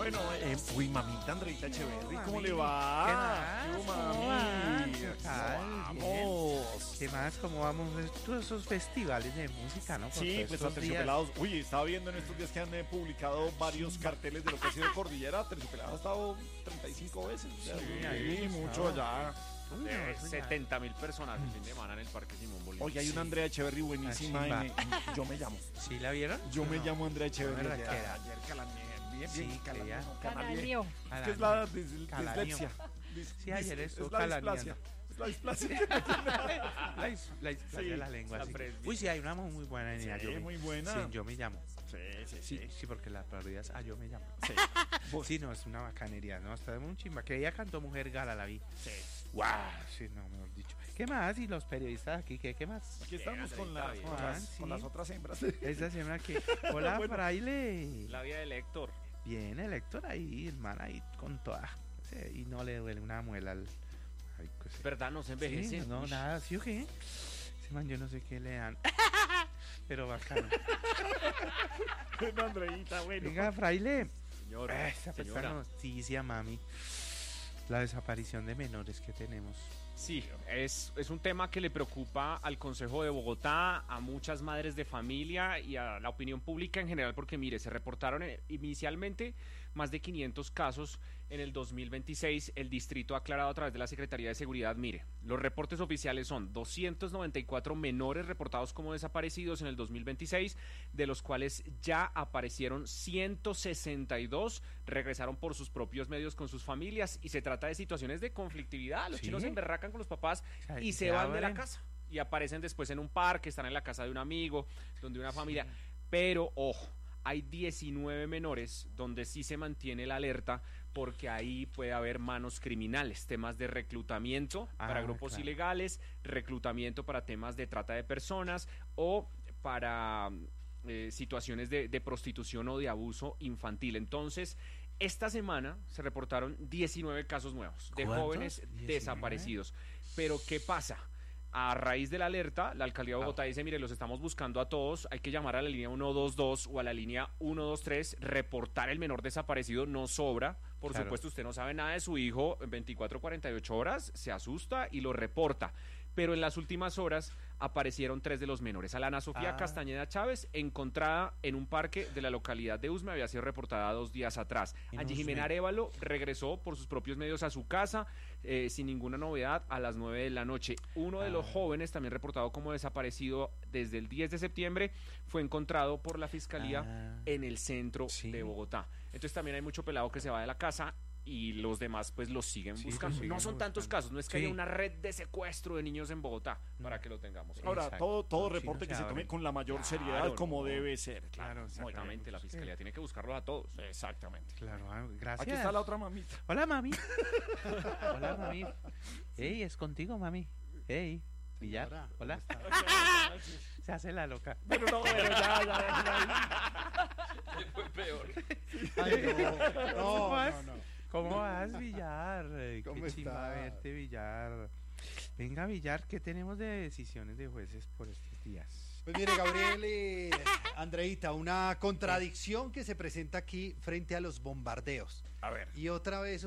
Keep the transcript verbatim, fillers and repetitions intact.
Bueno, eh, uy, mamita Andreita Echeverry, ¿cómo mami. le va? ¿Qué más? ¿Qué hubo, ¿Cómo mami? vas? ¿Qué tal? Vamos. ¿Qué más? ¿Cómo vamos? Todos esos festivales de música, ¿no? Por Sí, todos pues estos días. Aterciopelados. Uy, estaba viendo en estos días que han eh, publicado varios carteles de lo que ha sido Cordillera. Aterciopelados ha estado treinta y cinco veces. O sea, Sí, sí, ahí mucho estaba. allá. Uy, no, De eso ya- setenta mil personas el fin de semana en el Parque Simón Bolívar. Oye, hay una Andrea Echeverry buenísima. Ah, en- en- Yo me llamo. ¿Sí la vieron? Yo me No. llamo Andrea Echeverry. No, ayer raquera. ayer calaneé. Bien, Sí, bien, calaneé, creía. no, calaneé. Canalió. Es que es la dis- Calaneó. dislexia. Dis- Sí, ayer dis- estuvo es la displasia. calaneando. Es la displasia. La, is- la displasia Sí, de la lengua. la sí. presbí. Uy, sí, hay una muy buena en ella. Sí, yo me- muy buena. Sí, yo me llamo. Sí, sí, Sí, sí, porque la prioridad es, ah, yo me llamo. Sí. Sí, no, es una bacanería, ¿no? Está muy chimba. Que ella cantó Mujer Gala, la vi. Sí. ¡Guau! Sí, no, mejor dicho. ¿Qué más? ¿Y los periodistas aquí? ¿Qué, qué más? Aquí estamos Bien, con, la- Andreita, con bien. las, Ah, con sí. las otras hembras. Esta semana que... Hola, Bueno. fraile. La vida del Héctor. Bien, el Héctor ahí, el man ahí con toda. Sí, y no le duele una muela al... Ay, pues, sí. ¿Verdad? No se Sí, envejece. no, Uy. nada, ¿sí o qué? Ese man, yo no sé qué le dan. Pero bacano. Bueno, Andreita, bueno. Venga, fraile. Señor, Esa esta señora. noticia, mami. La desaparición de menores que tenemos. Sí, es, es un tema que le preocupa al Consejo de Bogotá, a muchas madres de familia y a la opinión pública en general, porque mire, se reportaron eh, inicialmente más de quinientos casos en el dos mil veintiséis. El distrito ha aclarado a través de la Secretaría de Seguridad, mire, los reportes oficiales son doscientos noventa y cuatro menores reportados como desaparecidos en el dos mil veintiséis, de los cuales ya aparecieron ciento sesenta y dos, regresaron por sus propios medios con sus familias, y se trata de situaciones de conflictividad. Los Sí. chinos se emberracan con los papás O sea, y y se se van de la abren. casa y aparecen después en un parque, están en la casa de un amigo, donde una familia, pero ojo, hay diecinueve menores donde sí se mantiene la alerta, porque ahí puede haber manos criminales, temas de reclutamiento Ah, para grupos claro. ilegales, reclutamiento para temas de trata de personas o para eh, situaciones de, de prostitución o de abuso infantil. Entonces, esta semana se reportaron diecinueve casos nuevos de ¿Cuántos? jóvenes ¿diecinueve? desaparecidos. Pero ¿qué pasa? A raíz de la alerta, la alcaldía de Bogotá dice, mire, los estamos buscando a todos, hay que llamar a la línea ciento veintidós o a la línea ciento veintitrés, reportar el menor desaparecido no sobra. Por Claro. supuesto, usted no sabe nada de su hijo en veinticuatro, cuarenta y ocho horas, se asusta y lo reporta. Pero en las últimas horas aparecieron tres de los menores. Alana Sofía Ah. Castañeda Chávez, encontrada en un parque de la localidad de Usme, había sido reportada dos días atrás. En Angie Usme. Jimena Arévalo regresó por sus propios medios a su casa eh, sin ninguna novedad a las nueve de la noche. Uno de Ah. los jóvenes, también reportado como desaparecido desde el diez de septiembre, fue encontrado por la fiscalía Ah. en el centro Sí. de Bogotá. Entonces también hay mucho pelado que se va de la casa y los demás pues los siguen Sí, buscando. los siguen No son tantos buscando. casos, no es que Sí. haya una red de secuestro de niños en Bogotá, para que lo tengamos. Ahora, Exacto. todo, todo Los reporte chinos que se se tome abren. con la mayor Claro, seriedad, como no. debe ser. Claro, Exactamente, la fiscalía tiene que buscarlos a todos. Exactamente. Claro, ah, gracias. Aquí está la otra mamita. Hola, mami. Hola, mami. Ey, es contigo, mami. Ey, Villar. Señora, Hola. Se hace la loca. Pero no, pero ya, ya, ya. Fue peor. Ay, no, ¿Cómo no, vas? no, no. ¿Cómo vas, Villar? Eh, ¿Cómo Qué chimba estás? verte, Villar. Venga, Villar, ¿qué tenemos de decisiones de jueces por estos días? Pues mire, Gabriel y Andreita, una contradicción que se presenta aquí frente a los bombardeos. A ver. Y otra vez